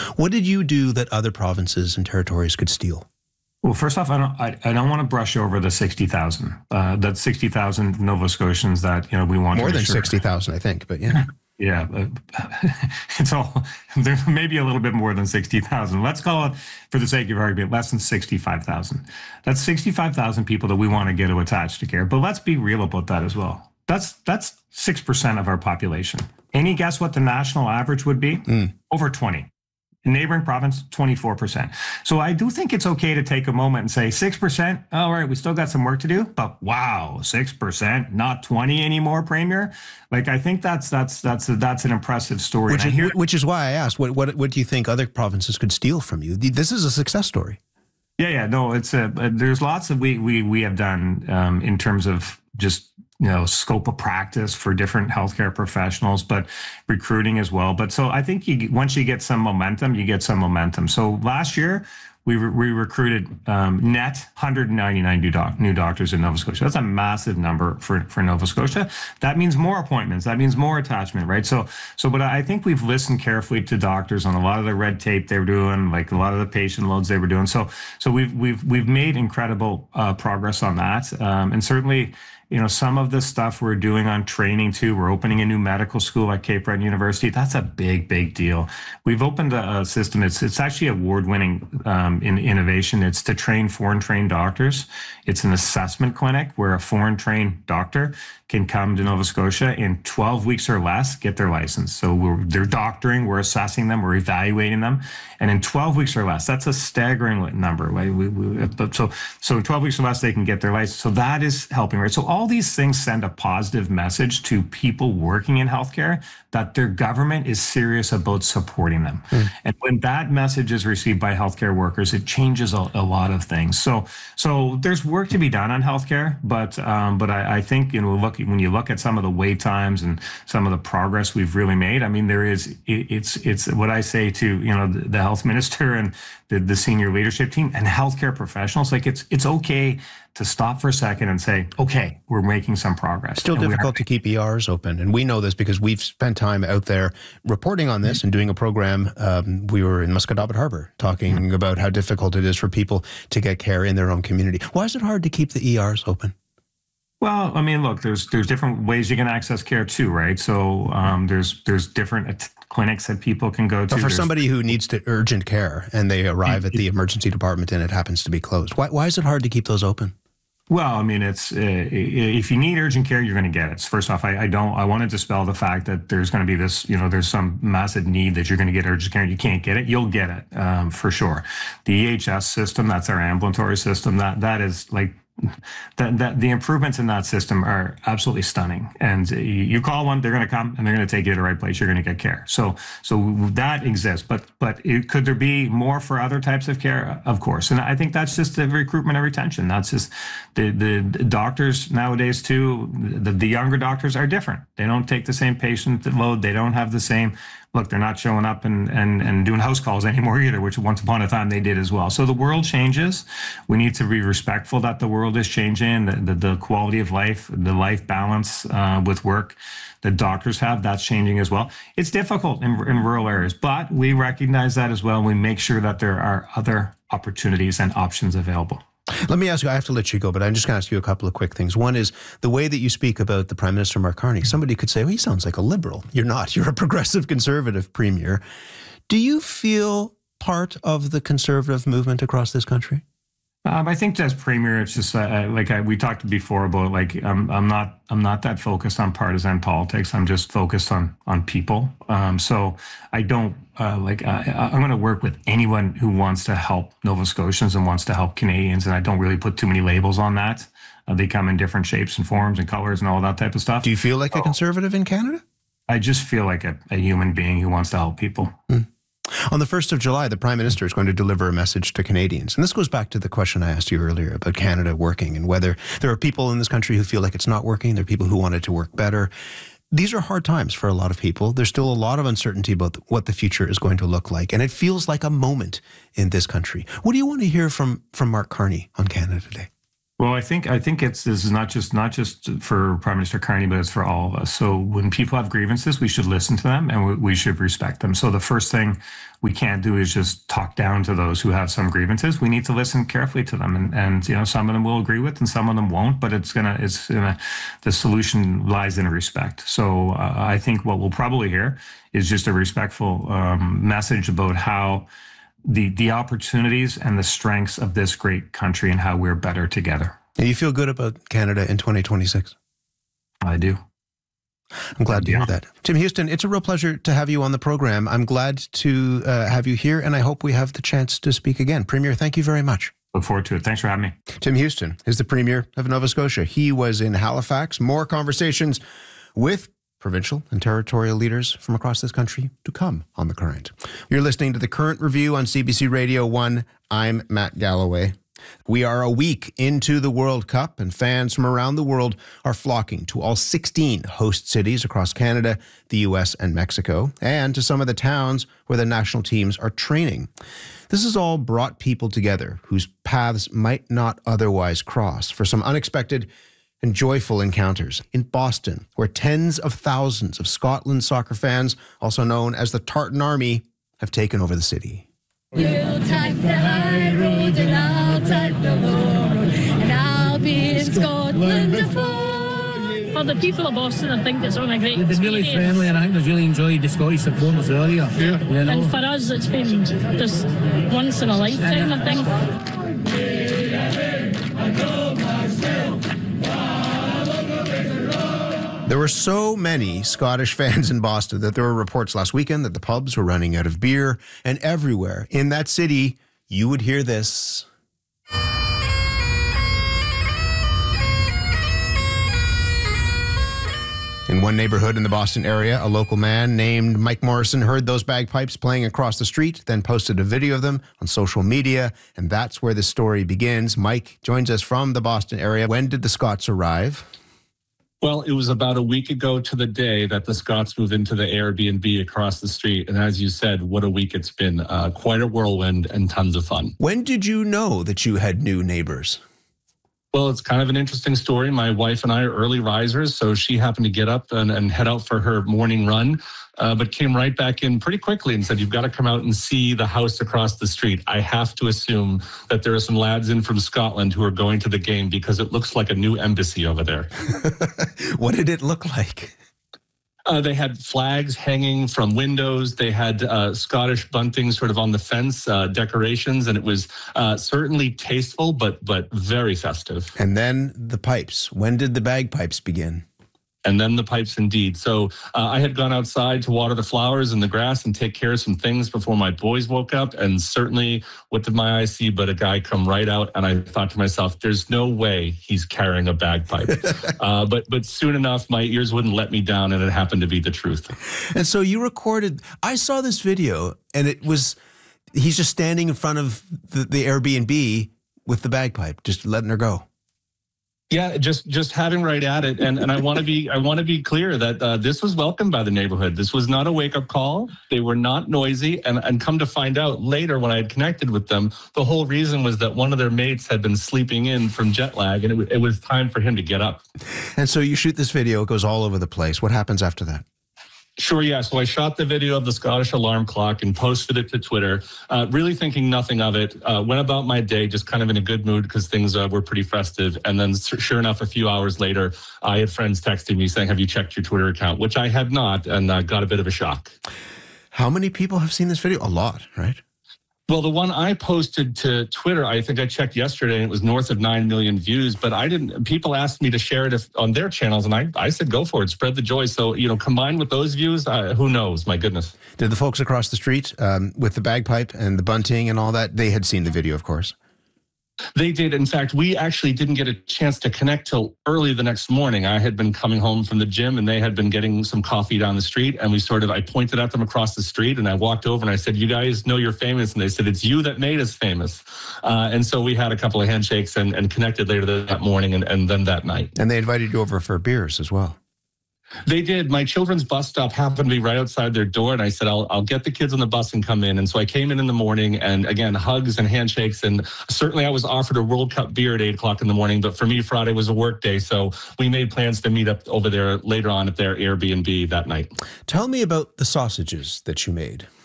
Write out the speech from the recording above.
What did you do that other provinces and territories could steal? Well, first off, I don't want to brush over the 60,000. That's 60,000 Nova Scotians that we want more to than 60,000, I think. But yeah, yeah, it's all there's maybe a little bit more than 60,000. Let's call it, for the sake of argument, less than 65,000. That's 65,000 people that we want to get to attach to care. But let's be real about that as well. That's 6% of our population. Any guess what the national average would be? Over 20. In neighboring province, 24%. So I do think it's okay to take a moment and say 6%. All right, we still got some work to do, but wow, 6%, not 20 anymore, Premier. Like, I think that's an impressive story. Which is why I asked, what do you think other provinces could steal from you? This is a success story. Yeah, no, it's there's lots of we have done in terms of just scope of practice for different healthcare professionals, but recruiting as well. But so I think once you get some momentum, you get some momentum. So last year we recruited net 199 new doctors in Nova Scotia. That's a massive number for Nova Scotia. That means more appointments. That means more attachment, right? But I think we've listened carefully to doctors on a lot of the red tape they were doing, like a lot of the patient loads they were doing. So we've made incredible progress on that, and certainly, some of the stuff we're doing on training too. We're opening a new medical school at Cape Breton University. That's a big deal. We've opened a system. It's actually award-winning in innovation. It's to train foreign-trained doctors. It's an assessment clinic where a foreign-trained doctor can come to Nova Scotia in 12 weeks or less, get their license. So they're doctoring, we're assessing them, we're evaluating them. And in 12 weeks or less, that's a staggering number. Right? So in 12 weeks or less, they can get their license. So that is helping, right? So all these things send a positive message to people working in healthcare that their government is serious about supporting them. And when that message is received by healthcare workers, it changes a lot of things. So there's work to be done on healthcare, but I think when you look at some of the wait times and some of the progress we've really made, I mean, it's what I say to the health minister and the senior leadership team and healthcare professionals. Like it's okay to stop for a second and say, okay, we're making some progress. Still difficult to keep ERs open. And we know this because we've spent time out there reporting on this and doing a program. We were in Musquodoboit Harbour talking about how difficult it is for people to get care in their own community. Why is it hard to keep the ERs open? Well, I mean, look, there's different ways you can access care too, right? So there's different clinics that people can go to. But for somebody who needs urgent care and they arrive at the emergency department and it happens to be closed, why is it hard to keep those open? Well, I mean, it's if you need urgent care, you're going to get it. First off, I want to dispel the fact that there's going to be this, there's some massive need that you're going to get urgent care and you can't get it. You'll get it for sure. The EHS system, that's our ambulatory system. That is like. That the improvements in that system are absolutely stunning. And you call one, they're going to come and they're going to take you to the right place. You're going to get care. So that exists. But could there be more for other types of care? Of course. And I think that's just the recruitment and retention. That's just the doctors nowadays too. The younger doctors are different. They don't take the same patient load. They don't have the same. Look, they're not showing up and doing house calls anymore either, which once upon a time they did as well. So the world changes. We need to be respectful that the world is changing, the quality of life, the life balance with work that doctors have, that's changing as well. It's difficult in rural areas, but we recognize that as well. And we make sure that there are other opportunities and options available. Let me ask you, I have to let you go, but I'm just going to ask you a couple of quick things. One is the way that you speak about the Prime Minister, Mark Carney. Somebody could say, well, he sounds like a liberal. You're not. You're a progressive conservative premier. Do you feel part of the conservative movement across this country? I think as premier, it's just we talked before about I'm not that focused on partisan politics. I'm just focused on people. So I don't I'm going to work with anyone who wants to help Nova Scotians and wants to help Canadians, and I don't really put too many labels on that. They come in different shapes and forms and colors and all that type of stuff. Do you feel like a conservative in Canada? I just feel like a human being who wants to help people. On the 1st of July, the Prime Minister is going to deliver a message to Canadians. And this goes back to the question I asked you earlier about Canada working and whether there are people in this country who feel like it's not working. There are people who want it to work better. These are hard times for a lot of people. There's still a lot of uncertainty about what the future is going to look like. And it feels like a moment in this country. What do you want to hear from Mark Carney on Canada Day? Well, I think this is not just for Prime Minister Carney, but it's for all of us. So when people have grievances, we should listen to them and we should respect them. So the first thing we can't do is just talk down to those who have some grievances. We need to listen carefully to them, and some of them we'll agree with and some of them won't. But the solution lies in respect. So I think what we'll probably hear is just a respectful message about how the opportunities and the strengths of this great country and how we're better together. And you feel good about Canada in 2026? I do. I'm glad to hear that. Tim Houston, it's a real pleasure to have you on the program. I'm glad to have you here, and I hope we have the chance to speak again. Premier, thank you very much. Look forward to it. Thanks for having me. Tim Houston is the Premier of Nova Scotia. He was in Halifax. More conversations with provincial and territorial leaders from across this country to come on The Current. You're listening to The Current Review on CBC Radio 1. I'm Matt Galloway. We are a week into the World Cup, and fans from around the world are flocking to all 16 host cities across Canada, the U.S., and Mexico, and to some of the towns where the national teams are training. This has all brought people together whose paths might not otherwise cross for some unexpected and joyful encounters in Boston, where tens of thousands of Scotland soccer fans, also known as the Tartan Army, have taken over the city. You'll take the high road and I'll take the low road, and I'll be in Scotland before. For the people of Boston, I think it's on a great They've been really friendly, and I think they've really enjoyed the Scottish supporters earlier. Yeah. You know? And for us, it's been just once in a lifetime, I think. There were so many Scottish fans in Boston that there were reports last weekend that the pubs were running out of beer, and everywhere in that city, you would hear this. In one neighborhood in the Boston area, a local man named Mike Morrison heard those bagpipes playing across the street, then posted a video of them on social media, and that's where the story begins. Mike joins us from the Boston area. When did the Scots arrive? Well, it was about a week ago to the day that the Scots moved into the Airbnb across the street. And as you said, what a week it's been. Quite a whirlwind and tons of fun. When did you know that you had new neighbors? Well, it's kind of an interesting story. My wife and I are early risers, so she happened to get up and head out for her morning run, but came right back in pretty quickly and said, "You've got to come out and see the house across the street. I have to assume that there are some lads in from Scotland who are going to the game because it looks like a new embassy over there." What did it look like? They had flags hanging from windows. They had Scottish bunting sort of on the fence, decorations, and it was certainly tasteful, but very festive. And then the pipes. When did the bagpipes begin? And then the pipes indeed. So I had gone outside to water the flowers and the grass and take care of some things before my boys woke up. And certainly, what did my eyes see but a guy come right out? And I thought to myself, there's no way he's carrying a bagpipe. But soon enough, my ears wouldn't let me down, and it happened to be the truth. And so you recorded, I saw this video, and it was, he's just standing in front of the Airbnb with the bagpipe, just letting her go. Yeah, just having right at it, and I want to be clear that this was welcomed by the neighborhood. This was not a wake up call. They were not noisy, and come to find out later when I had connected with them, the whole reason was that one of their mates had been sleeping in from jet lag, and it was time for him to get up. And so you shoot this video; it goes all over the place. What happens after that? Sure, yeah. So I shot the video of the Scottish alarm clock and posted it to Twitter, really thinking nothing of it. Went about my day just kind of in a good mood because things were pretty festive. And then sure enough, a few hours later, I had friends texting me saying, "Have you checked your Twitter account?" Which I had not, and got a bit of a shock. How many people have seen this video? A lot, right? Well, the one I posted to Twitter, I think I checked yesterday, and it was north of 9 million views. But I didn't. People asked me to share it on their channels, and I said, "Go for it, spread the joy." So combined with those views, who knows? My goodness. Did the folks across the street with the bagpipe and the bunting and all that? They had seen the video, of course. They did. In fact, we actually didn't get a chance to connect till early the next morning. I had been coming home from the gym, and they had been getting some coffee down the street. And I pointed at them across the street, and I walked over and I said, "You guys know you're famous." And they said, "It's you that made us famous." And so we had a couple of handshakes and connected later that morning and then that night. And they invited you over for beers as well. They did. My children's bus stop happened to be right outside their door, and I said, I'll get the kids on the bus and come in. And so I came in the morning, and again, hugs and handshakes. And certainly I was offered a World Cup beer at 8 o'clock in the morning, but for me, Friday was a work day. So we made plans to meet up over there later on at their Airbnb that night. Tell me about the sausages that you made.